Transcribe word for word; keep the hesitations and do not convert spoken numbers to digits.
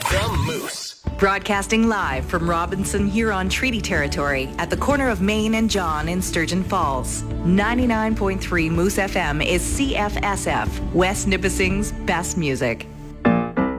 The Moose. Broadcasting live from Robinson Huron Treaty Territory at the corner of Main and John in Sturgeon Falls. ninety-nine point three Moose F M is C F S F, West Nipissing's best music.